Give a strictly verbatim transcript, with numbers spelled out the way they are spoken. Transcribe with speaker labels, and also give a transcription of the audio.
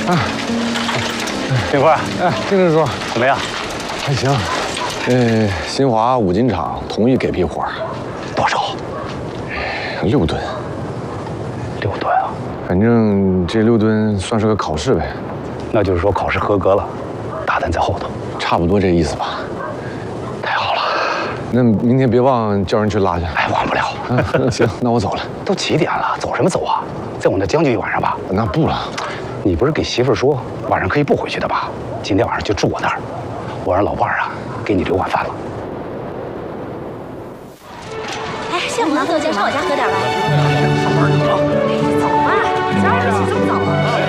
Speaker 1: 啊，
Speaker 2: 冰辉，
Speaker 1: 哎，丁支书
Speaker 2: 怎么样？
Speaker 1: 还行。呃，新华五金厂同意给批活，
Speaker 2: 多少？
Speaker 1: 六吨。
Speaker 2: 六吨啊？
Speaker 1: 反正这六吨算是个考试呗。
Speaker 2: 那就是说考试合格了，大单在后头。
Speaker 1: 差不多这意思吧。
Speaker 2: 太好了。
Speaker 1: 那明天别忘叫人去拉去。
Speaker 2: 哎，忘不了。
Speaker 1: 嗯，行，那我走了。
Speaker 2: 都几点了？走什么走啊？在我那将就一晚上吧。
Speaker 1: 那不了。
Speaker 2: 你不是给媳妇儿说晚上可以不回去的吧？今天晚上就住我那儿，我让老伴儿啊给你留晚饭了。
Speaker 3: 哎，下午能走，先上我家喝点吧。
Speaker 4: 上班去了。
Speaker 3: 哎，走吧，今儿起这么早啊？